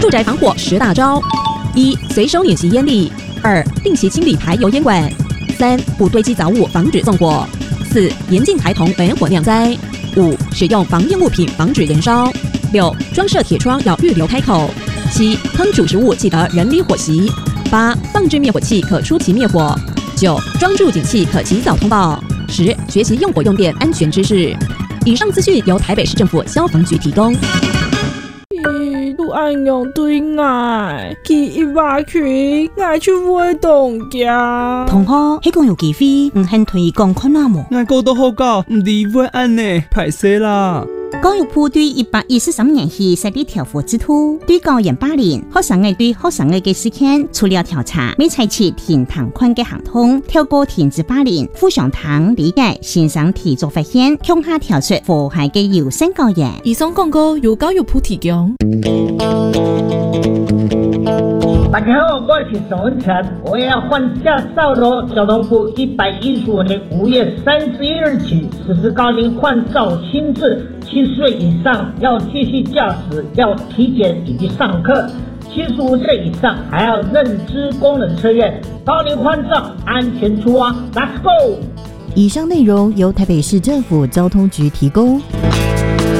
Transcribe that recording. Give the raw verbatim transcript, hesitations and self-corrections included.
住宅防火十大招：一、随手捻熄烟粒；二、定期清理排油烟管；三、不堆积杂物，防止纵火；四、严禁孩童玩火酿灾；五、使用防烟物品防止燃烧；六、装设铁窗要预留开口；七、烹煮食物记得人离火熄；八、放置灭火器可出奇灭火；九、装住警器可及早通报；十、学习用火用电安全知识。以上资讯由台北市政府消防局提供。 都按用对爱，去一百群，爱去活动家。 同學，迄個有機會，唔肯推廣看下麼？ 我講到好高，唔理會按呢，歹勢啦。 教育部對一百一十三年起設立調和制度，對教員霸凌、學生嘅對學生嘅嘅事件，除了調查，未採取停堂款嘅行動，透過停止霸凌、互相談理解、欣賞提早發現，向下調出禍害嘅優先教員。 以上廣告由教育部提供。 大家好，我是沈文成，我要换驾照咯。交通部一百一十五年五月三十一日起实施高龄换照新制，七十岁以上要继续驾驶，要体检以及上课。七十五岁以上还要认知功能测验。高龄换照，安全出发 ，Let's go！ 以上内容由台北市政府交通局提供。